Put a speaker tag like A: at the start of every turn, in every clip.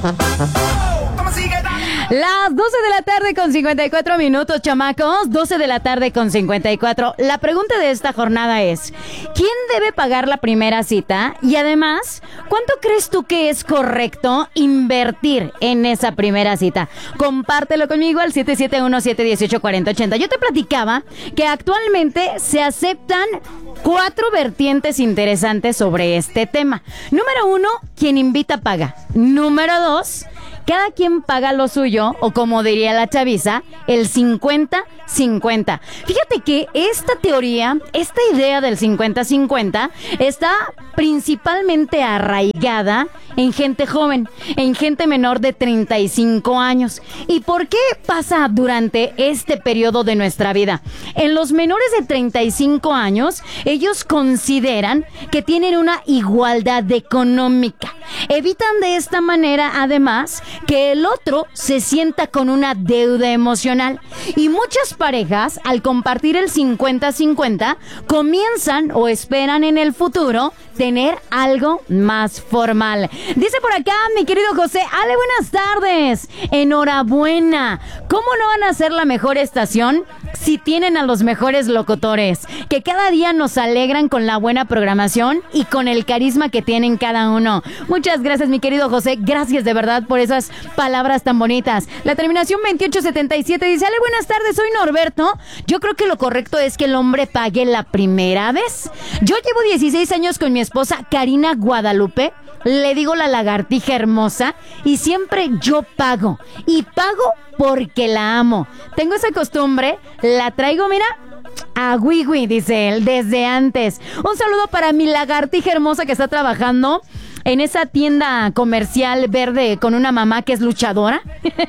A: Las 12 de la tarde con 54 minutos, chamacos. 12 de la tarde con 54. La pregunta de esta jornada es: ¿quién debe pagar la primera cita? Y además, ¿cuánto crees tú que es correcto invertir en esa primera cita? Compártelo conmigo al 771-718-4080. Yo te platicaba que actualmente se aceptan 4 vertientes interesantes sobre este tema. Número 1, quien invita paga. Número 2, cada quien paga lo suyo, o como diría la chaviza, el 50-50. Fíjate que esta teoría, esta idea del 50-50, está principalmente arraigada en gente joven, en gente menor de 35 años. ¿Y por qué pasa durante este periodo de nuestra vida? En los menores de 35 años, ellos consideran que tienen una igualdad económica. Evitan de esta manera, además, que el otro se sienta con una deuda emocional. Y muchas parejas, al compartir el 50-50, comienzan o esperan en el futuro tener algo más formal. Dice por acá mi querido José: Ale, buenas tardes. Enhorabuena. ¿Cómo no van a ser la mejor estación si tienen a los mejores locutores, que cada día nos alegran con la buena programación y con el carisma que tienen cada uno? Muchas gracias, mi querido José. Gracias de verdad por esas palabras tan bonitas. La terminación 2877 dice: Ale, buenas tardes, soy Norberto. Yo creo que lo correcto es que el hombre pague la primera vez. Yo llevo 16 años con mi esposa Karina Guadalupe. Le digo la lagartija hermosa, y siempre yo pago. Y pago porque la amo. Tengo esa costumbre, la traigo, mira, a Wiwi, dice él, desde antes. Un saludo para mi lagartija hermosa que está trabajando en esa tienda comercial verde con una mamá que es luchadora.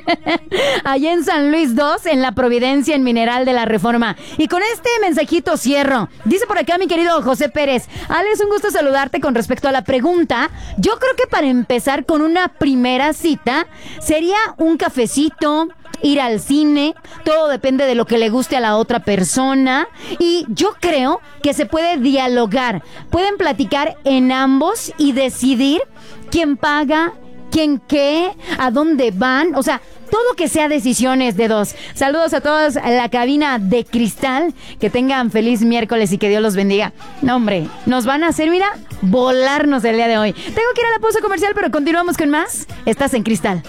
A: Allá en San Luis 2, en la Providencia, en Mineral de la Reforma. Y con este mensajito cierro. Dice por acá mi querido José Pérez: Ale, es un gusto saludarte. Con respecto a la pregunta, yo creo que para empezar con una primera cita sería un cafecito, ir al cine. Todo depende de lo que le guste a la otra persona. Y yo creo que se puede dialogar. Pueden platicar en ambos y decidir quién paga, quién qué, a dónde van. O sea, todo que sea decisiones de dos. Saludos a todos a la cabina de cristal. Que tengan feliz miércoles y que Dios los bendiga. No, hombre, nos van a hacer, mira, volarnos el día de hoy. Tengo que ir a la pausa comercial, pero continuamos con más. Estás en Cristal.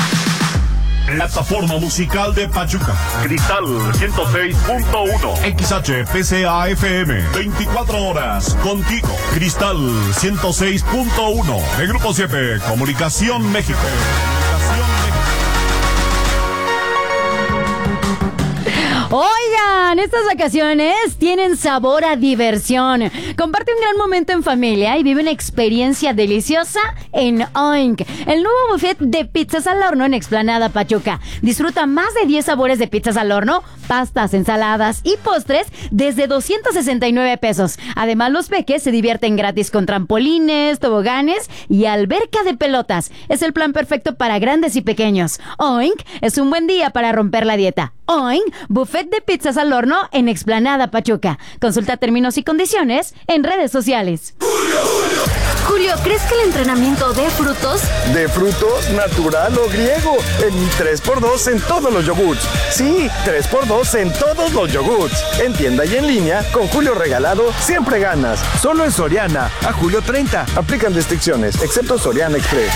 B: Plataforma musical de Pachuca.
C: Cristal 106.1.
B: XHPCA-FM. 24 horas contigo. Cristal 106.1. De Grupo 7. Comunicación México.
A: Oigan, estas vacaciones tienen sabor a diversión. Comparte un gran momento en familia y vive una experiencia deliciosa en Oink, el nuevo buffet de pizzas al horno en Explanada Pachuca. Disfruta más de 10 sabores de pizzas al horno, pastas, ensaladas y postres desde 269 pesos. Además, los peques se divierten gratis con trampolines, toboganes y alberca de pelotas. Es el plan perfecto para grandes y pequeños. Oink es un buen día para romper la dieta. Oink, buffet de pizzas al horno en Explanada Pachuca. Consulta términos y condiciones en redes sociales.
D: Julio, ¿crees que el entrenamiento dé frutos?
E: ¿De frutos, natural o griego? En 3x2 en todos los yogurts. Sí, 3x2 en todos los yogurts. En tienda y en línea, con Julio regalado, siempre ganas. Solo en Soriana, a julio 30. Aplican restricciones, excepto Soriana Express.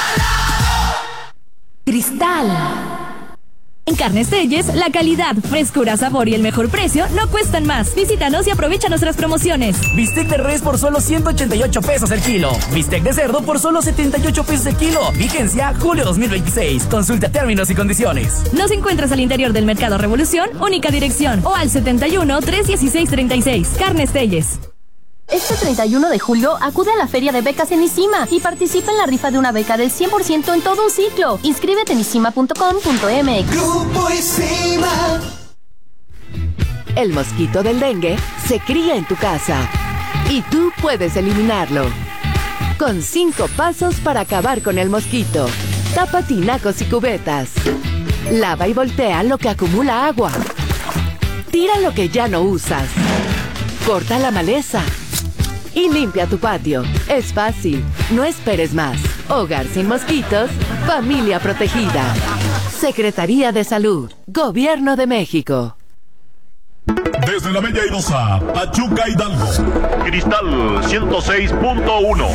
D: Cristal.
F: En Carnes Telles, la calidad, frescura, sabor y el mejor precio no cuestan más. Visítanos y aprovecha nuestras promociones.
G: Bistec de res por solo 188 pesos el kilo. Bistec de cerdo por solo 78 pesos el kilo. Vigencia julio 2026. Consulta términos y condiciones.
F: Nos encuentras al interior del Mercado Revolución, única dirección, o al 71-316-36. Carnes Telles.
D: Este 31 de julio acude a la Feria de Becas en ISIMA y participa en la rifa de una beca del 100% en todo un ciclo. Inscríbete en isima.com.mx.
H: Grupo ISIMA.
I: El mosquito del dengue se cría en tu casa y tú puedes eliminarlo. Con 5 pasos para acabar con el mosquito. Tapa tinacos y cubetas. Lava y voltea lo que acumula agua. Tira lo que ya no usas. Corta la maleza. Y limpia tu patio. Es fácil. No esperes más. Hogar sin mosquitos Familia protegida. Secretaría de Salud. Gobierno de México.
B: Desde la Bella Airosa, Pachuca, Hidalgo.
C: Cristal 106.1.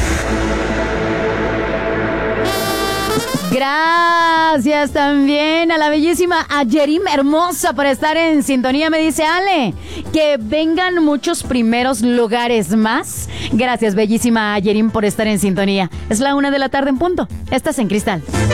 A: Gracias también a la bellísima Ayerim hermosa por estar en sintonía. Me dice Ale, que vengan muchos primeros lugares más. Gracias, bellísima Ayerim, por estar en sintonía. Es la 1 de la tarde en punto. Estás en Cristal.